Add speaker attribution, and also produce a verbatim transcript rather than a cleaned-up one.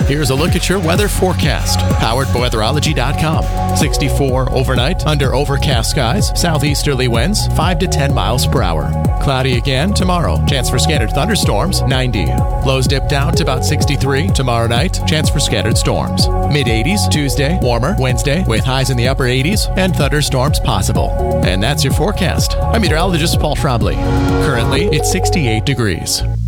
Speaker 1: Here's a look at your weather forecast, powered by weatherology dot com. sixty-four overnight, under overcast skies, southeasterly winds five to ten miles per hour. Cloudy again tomorrow. Chance for scattered thunderstorms, ninety. Lows dip down to about sixty-three. Tomorrow night, chance for scattered storms. mid eighties Tuesday, warmer Wednesday with highs in the upper eighties and thunderstorms possible. And that's your forecast. I'm meteorologist Paul Trombley. Currently, it's sixty-eight degrees.